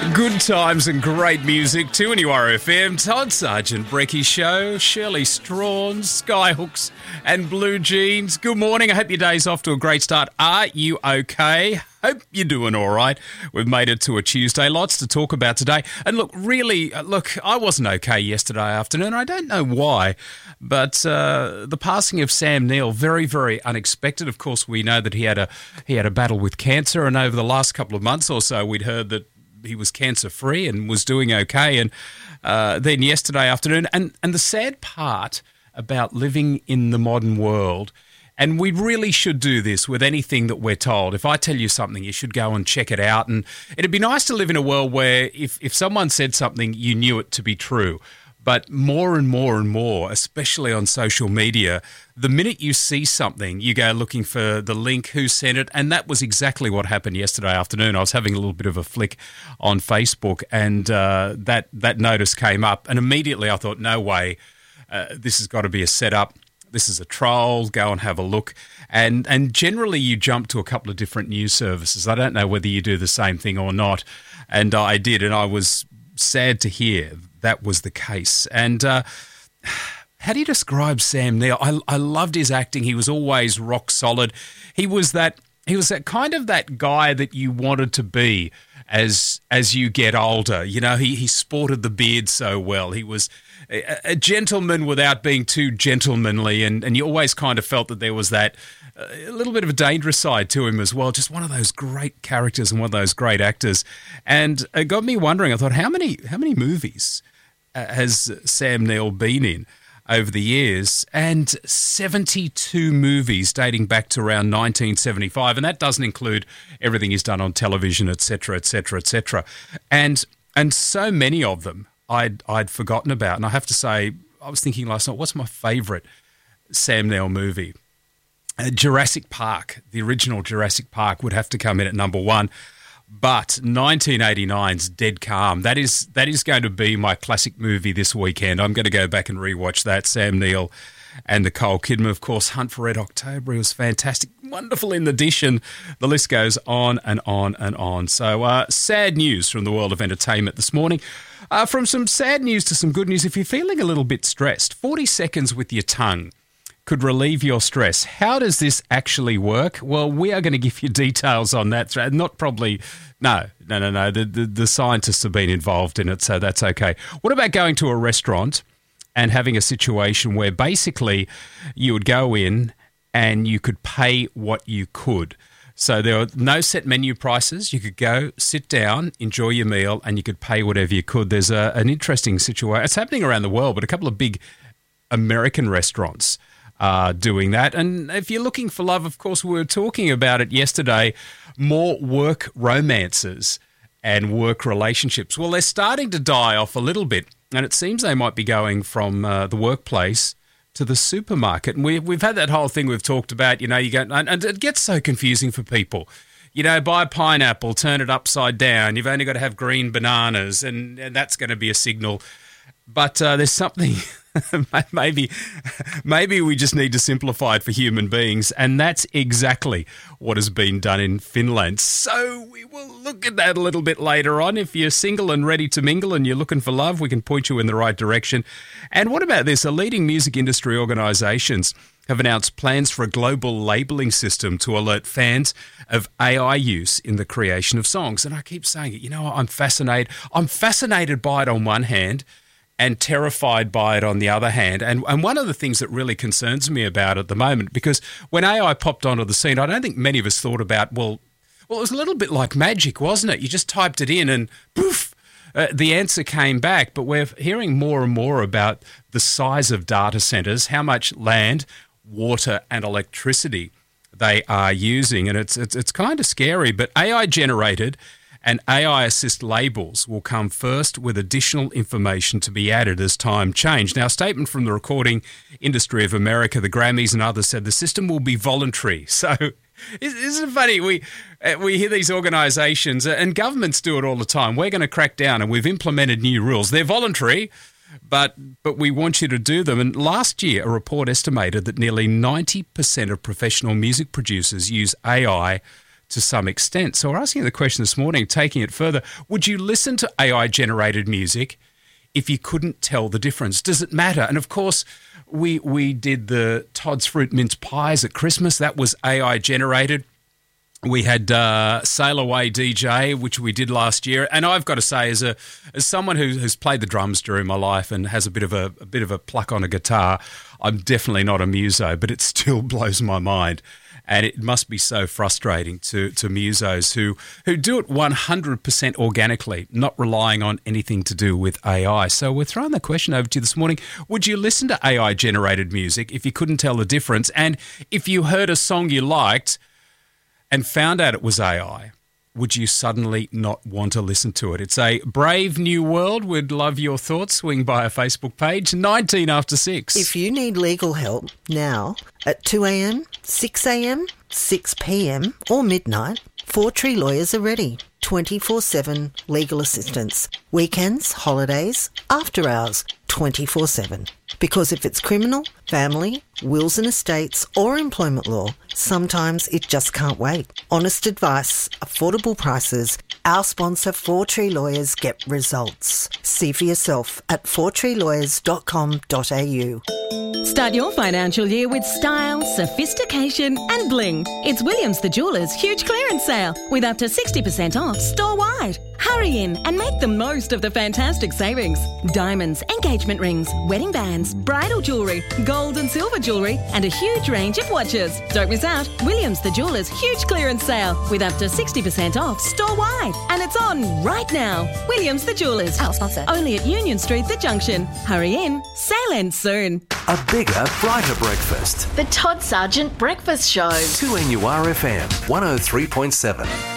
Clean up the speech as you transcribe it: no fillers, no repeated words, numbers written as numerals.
Good times and great music, 2NURFM, Todd Sargent, Brecky Show, Shirley Strawn, Skyhooks and Blue Jeans. Good morning. I hope your day's off to a great start. Are you okay? Hope you're doing all right. We've made it to a Tuesday. Lots to talk about today. And look, I wasn't okay yesterday afternoon. I don't know why, but the passing of Sam Neill, very, very unexpected. Of course, we know that he had a battle with cancer, and over the last couple of months or so, we'd heard that he was cancer-free and was doing okay. And then yesterday afternoon, and the sad part about living in the modern world, and we really should do this with anything that we're told. If I tell you something, you should go and check it out. And it'd be nice to live in a world where if someone said something, you knew it to be true. But more and more and more, especially on social media, the minute you see something, you go looking for the link, who sent it, and that was exactly what happened yesterday afternoon. I was having a little bit of a flick on Facebook, and that notice came up, and immediately I thought, no way, this has got to be a setup. This is a troll. Go and have a look. And generally you jump to a couple of different news services. I don't know whether you do the same thing or not, and I did, and I was sad to hear that was the case. And how do you describe Sam Neill? I loved his acting. He was always rock solid. He was that kind of that guy that you wanted to be as you get older. You know, he sported the beard so well. He was a gentleman without being too gentlemanly, and you always kind of felt that there was that a little bit of a dangerous side to him as well. Just one of those great characters and one of those great actors. And it got me wondering, I thought, how many movies has Sam Neill been in over the years? And 72 movies dating back to around 1975, and that doesn't include everything he's done on television, etc., etc., etc. And so many of them I'd forgotten about. And I have to say, I was thinking last night, what's my favourite Sam Neill movie? Jurassic Park, the original Jurassic Park, would have to come in at number one. But 1989's Dead Calm, that is going to be my classic movie this weekend. I'm going to go back and rewatch that. Sam Neill and Nicole Kidman, of course. Hunt for Red October, it was fantastic, wonderful in addition. The list goes on and on and on. So sad news from the world of entertainment this morning. From some sad news to some good news. If you're feeling a little bit stressed, 40 seconds with your tongue could relieve your stress. How does this actually work? Well, we are going to give you details on that. Not probably, no. The scientists have been involved in it, so that's okay. What about going to a restaurant and having a situation where basically you would go in and you could pay what you could? So there are no set menu prices. You could go, sit down, enjoy your meal, and you could pay whatever you could. There's an interesting situation. It's happening around the world, but a couple of big American restaurants doing that. And if you're looking for love, of course, we were talking about it yesterday, more work romances and work relationships. Well, they're starting to die off a little bit, and it seems they might be going from the workplace to the supermarket. And we've had that whole thing we've talked about, you know, you go, and it gets so confusing for people. You know, buy a pineapple, turn it upside down. You've only got to have green bananas, and that's going to be a signal. But there's something, maybe we just need to simplify it for human beings, and that's exactly what has been done in Finland. So we will look at that a little bit later on. If you're single and ready to mingle and you're looking for love, we can point you in the right direction. And what about this? A leading music industry organisations have announced plans for a global labelling system to alert fans of AI use in the creation of songs. And I keep saying it, you know, I'm fascinated. I'm fascinated by it on one hand, and terrified by it on the other hand. And one of the things that really concerns me about it at the moment, because when AI popped onto the scene, I don't think many of us thought about, well, it was a little bit like magic, wasn't it? You just typed it in and poof, the answer came back. But we're hearing more and more about the size of data centres, how much land, water and electricity they are using. And it's kind of scary, but AI generated and AI assist labels will come first, with additional information to be added as time change. Now, a statement from the Recording Industry of America, the Grammys and others said the system will be voluntary. So isn't it funny? We hear these organisations, and governments do it all the time. We're going to crack down, and we've implemented new rules. They're voluntary, but we want you to do them. And last year, a report estimated that nearly 90% of professional music producers use AI to some extent. So we're asking the question this morning, taking it further, would you listen to AI-generated music if you couldn't tell the difference? Does it matter? And of course, we did the Todd's Fruit Mince Pies at Christmas. That was AI-generated. We had Sail Away DJ, which we did last year, and I've got to say, as someone who's played the drums during my life and has a bit of a pluck on a guitar, I'm definitely not a muso, but it still blows my mind, and it must be so frustrating to musos who do it 100% organically, not relying on anything to do with AI. So we're throwing the question over to you this morning: would you listen to AI-generated music if you couldn't tell the difference, and if you heard a song you liked and found out it was AI, would you suddenly not want to listen to it? It's a brave new world. We'd love your thoughts. Swing by our Facebook page, 19 after 6. If you need legal help now at 2 a.m, 6 a.m, 6 p.m. or midnight, Four Tree Lawyers are ready. 24/7 legal assistance. Weekends, holidays, after hours, 24/7. Because if it's criminal, family, wills and estates or employment law, sometimes it just can't wait. Honest advice, affordable prices. Our sponsor, Four Tree Lawyers, get results. See for yourself at fourtreelawyers.com.au. Start your financial year with style, sophistication and bling. It's Williams the Jewellers' huge clearance sale with up to 60% off store-wide. Hurry in and make the most of the fantastic savings. Diamonds, engagement rings, wedding bands, bridal jewellery, gold and silver jewellery and a huge range of watches. Don't miss out. Williams the Jewellers' huge clearance sale with up to 60% off store-wide. And it's on right now. Williams the Jewellers. Our sponsor. Only at Union Street, The Junction. Hurry in. Sale ends soon. A bigger, brighter breakfast. The Todd Sargent Breakfast Show. 2NURFM 103.7.